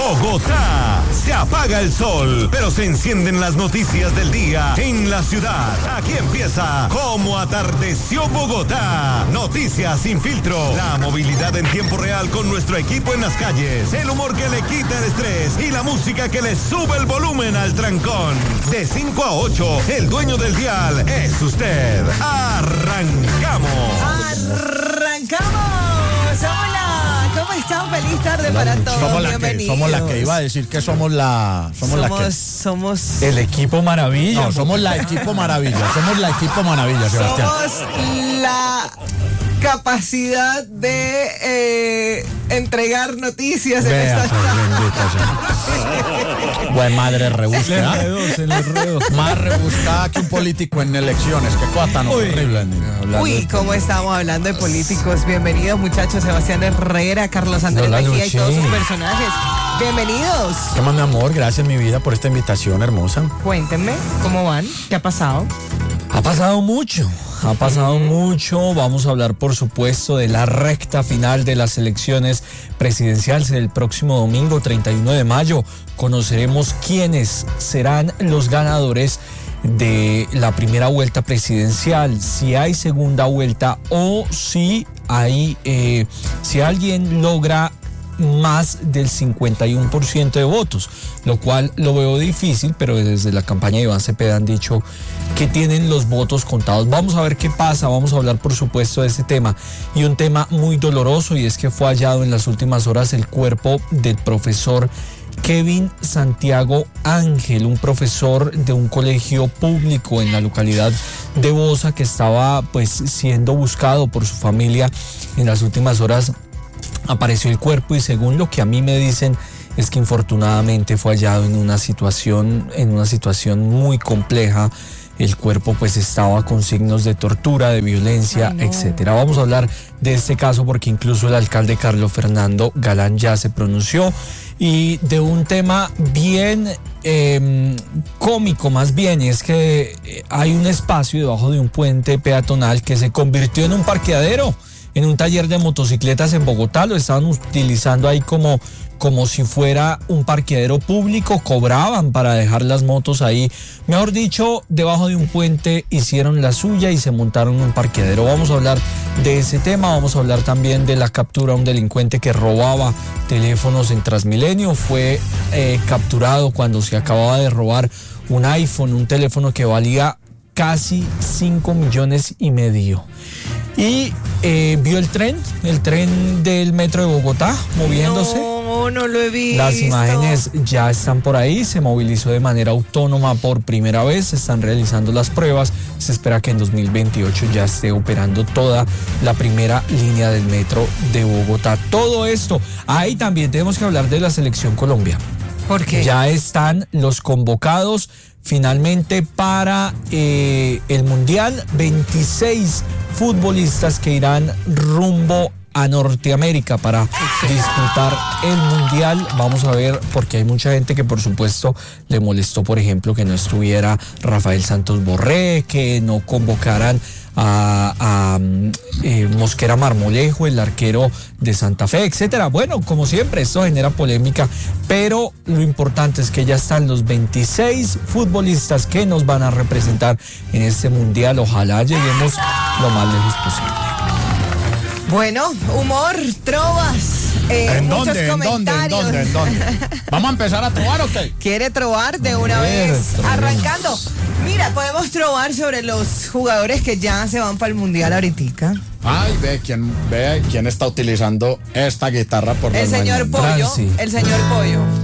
Bogotá. Se apaga el sol, pero se encienden las noticias del día en la ciudad. Aquí empieza Cómo atardeció Bogotá. Noticias sin filtro. La movilidad en tiempo real con nuestro equipo en las calles. El humor que le quita el estrés y la música que le sube el volumen al trancón. De 5 a 8, el dueño del dial es usted. ¡Arrancamos! Hola, ¿cómo están? Feliz tarde para todos. Somos la que iba a decir que somos el equipo maravilla. No, somos la equipo maravilla. Somos la equipo maravilla, Sebastián. Somos la capacidad de entregar noticias en esta Buen madre rebuscada. Más rebuscada que un político en elecciones. Qué cosa tan horrible. Uy, ¿cómo estamos hablando de políticos? Bienvenidos, muchachos. Sebastián Herrera, Carlos Andrés Mejía y todos sus personajes. Bienvenidos. ¿Qué más, mi amor? Gracias, mi vida, por esta invitación hermosa. Cuéntenme, ¿cómo van? ¿Qué ha pasado? Ha pasado mucho. Vamos a hablar, por supuesto, de la recta final de las elecciones presidenciales el próximo domingo, 31 de mayo. Conoceremos quiénes serán los ganadores de la primera vuelta presidencial, si hay segunda vuelta o si alguien logra más del 51% de votos, lo cual lo veo difícil, pero desde la campaña de Iván Cepeda han dicho que tienen los votos contados. Vamos a ver qué pasa, vamos a hablar por supuesto de ese tema y un tema muy doloroso, y es que fue hallado en las últimas horas el cuerpo del profesor Kevin Santiago Ángel, un profesor de un colegio público en la localidad de Bosa que estaba siendo buscado por su familia. En las últimas horas apareció el cuerpo y según lo que a mí me dicen es que infortunadamente fue hallado en una situación muy compleja. El cuerpo estaba con signos de tortura, de violencia, etcétera. Vamos a hablar de este caso porque incluso el alcalde Carlos Fernando Galán ya se pronunció, y de un tema bien cómico más bien, y es que hay un espacio debajo de un puente peatonal que se convirtió en un parqueadero, en un taller de motocicletas en Bogotá. Lo estaban utilizando ahí como si fuera un parqueadero público, cobraban para dejar las motos ahí. Mejor dicho, debajo de un puente hicieron la suya y se montaron en un parqueadero. Vamos a hablar de ese tema, vamos a hablar también de la captura a un delincuente que robaba teléfonos en Transmilenio. Fue capturado cuando se acababa de robar un iPhone, un teléfono que valía casi 5,5 millones. Y vio el tren del metro de Bogotá moviéndose. No lo he visto. Las imágenes ya están por ahí. Se movilizó de manera autónoma por primera vez. Se están realizando las pruebas. Se espera que en 2028 ya esté operando toda la primera línea del metro de Bogotá. Todo esto. Ahí también tenemos que hablar de la Selección Colombia. ¿Por qué? Ya están los convocados finalmente para el Mundial. 26 futbolistas que irán rumbo a Norteamérica para disputar el Mundial. Vamos a ver, porque hay mucha gente que por supuesto le molestó, por ejemplo, que no estuviera Rafael Santos Borré, que no convocaran a Mosquera Marmolejo, el arquero de Santa Fe, etcétera. Bueno, como siempre, esto genera polémica, pero lo importante es que ya están los 26 futbolistas que nos van a representar en este Mundial. Ojalá lleguemos lo más lejos posible. Bueno, humor, trovas, muchos comentarios. ¿En dónde? ¿Vamos a empezar a trovar o qué? ¿Quiere trovar de una vez? Arrancando. Mira, podemos trovar sobre los jugadores que ya se van para el Mundial ahorita. Ay, ve quién está utilizando esta guitarra por el señor Pollo. El señor Pollo.